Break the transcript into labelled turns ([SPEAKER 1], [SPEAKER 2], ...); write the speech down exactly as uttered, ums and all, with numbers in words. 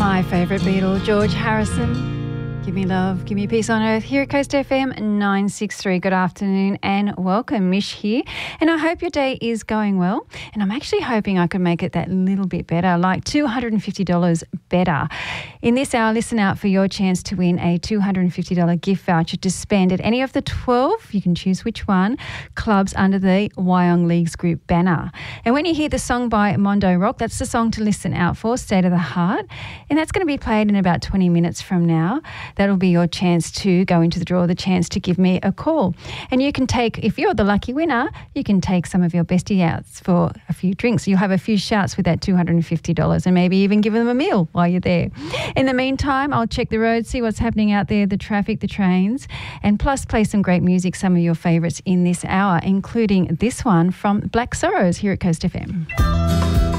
[SPEAKER 1] My favourite Beatle, George Harrison. Give me love, give me peace on earth here at Coast F M nine sixty-three. Good afternoon and welcome. Mish here. And I hope your day is going well. And I'm actually hoping I can make it that little bit better, like two hundred fifty dollars better. In this hour, listen out for your chance to win a two hundred fifty dollars gift voucher to spend at any of the twelve, you can choose which one, clubs under the Wyong Leagues Group banner. And when you hear the song by Mondo Rock, that's the song to listen out for, State of the Heart. And that's going to be played in about twenty minutes from now. That'll be your chance to go into the draw, the chance to give me a call. And you can take, if you're the lucky winner, you can take some of your bestie outs for a few drinks. You'll have a few shouts with that two hundred fifty dollars and maybe even give them a meal while you're there. In the meantime, I'll check the road, see what's happening out there, the traffic, the trains, and plus play some great music, some of your favourites in this hour, including this one from Black Sorrows here at Coast F M.